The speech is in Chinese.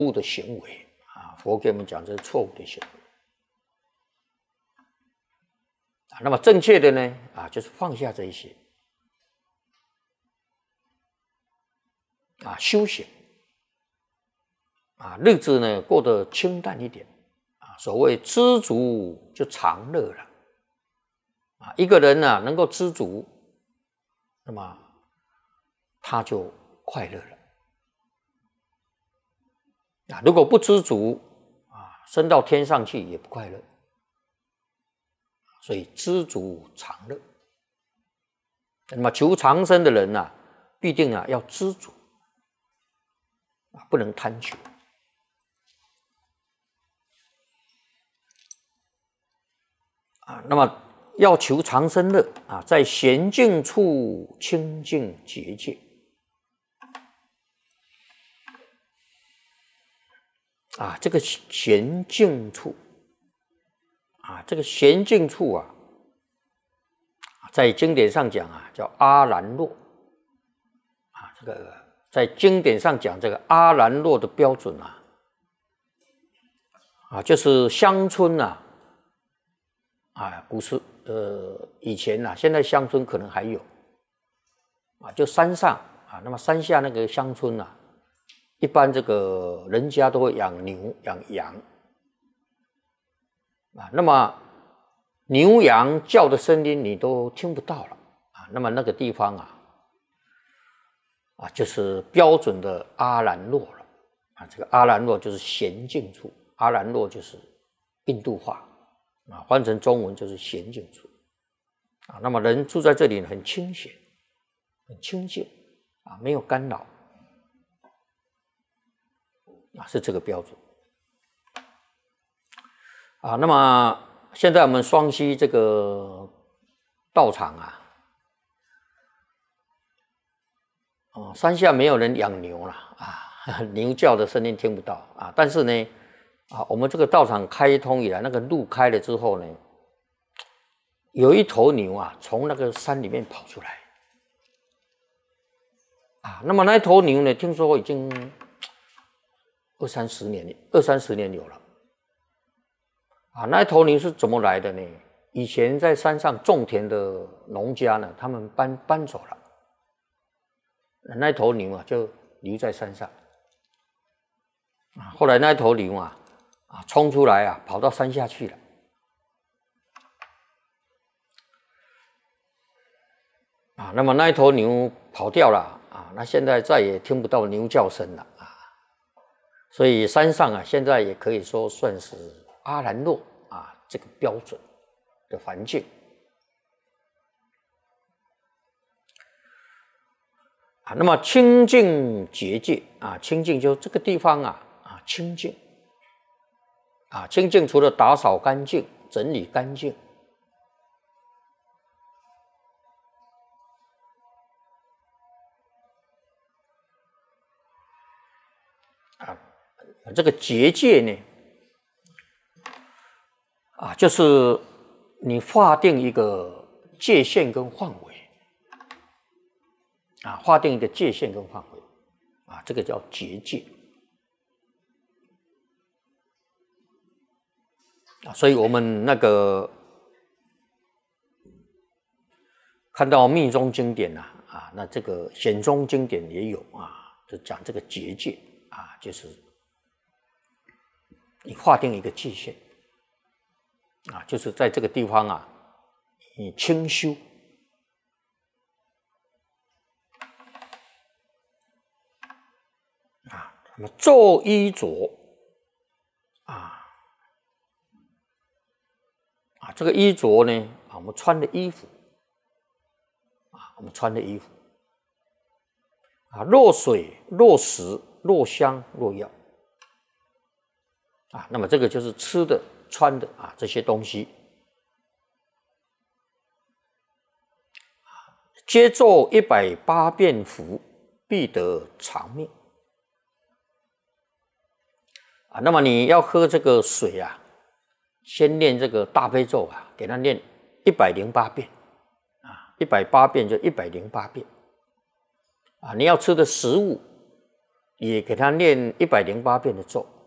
误的行为啊，佛给我们讲这是错误的行为啊。那么正确的呢啊，就是放下这一些啊，修行啊，日子呢过得清淡一点啊。所谓知足就常乐了啊。一个人呢能够知足，那么他就快乐了。啊，如果不知足啊，升到天上去也不快乐。所以知足常乐。那么求长生的人啊，必定啊要知足啊，不能贪求啊。那么要求长生乐啊，在闲静处清净结界。啊，这个闲静处啊，这个闲静处啊，在经典上讲啊，叫阿兰若啊。这个在经典上讲这个阿兰若的标准啊，就是乡村啊，古时以前现在乡村可能还有啊，就山上啊，那么山下那个乡村一般这个人家都会养牛养羊啊，那么牛羊叫的声音你都听不到了啊，那么那个地方就是标准的阿兰若了啊。这个阿兰若就是闲静处，阿兰若就是印度话啊，换成中文就是闲静处啊。那么人住在这里很清闲，很清静啊，没有干扰啊，是这个标准啊。那么现在我们双溪这个道场山下没有人养牛了啊，牛叫的声音听不到啊。但是呢我们这个道场开通以来，那个路开了之后呢，有一头牛从那个山里面跑出来啊。那么那一头牛呢，听说已经二三十年有了啊。那一头牛是怎么来的呢？以前在山上种田的农家呢，他们搬走了，那一头牛就留在山上啊。后来那一头牛冲出来跑到山下去了啊。那么那一头牛跑掉了啊，那现在再也听不到牛叫声了啊。所以山上现在也可以说算是阿兰若这个标准的环境啊。那么清净结界清净就这个地方清净清净除了打扫干净、整理干净这个结界呢就是你划定一个界限跟范围划定一个界限跟范围这个叫结界所以我们那个看到密宗经典那这个显宗经典也有就讲这个结界就是你划定一个界限就是在这个地方你清修那么做衣着这个衣着呢我们穿的衣服若水若食若香若药那么这个就是吃的穿的这些东西皆作180遍符，必得长命那么你要喝这个水先念这个大悲咒给他念108遍108遍就108遍你要吃的食物也给他念108遍的咒。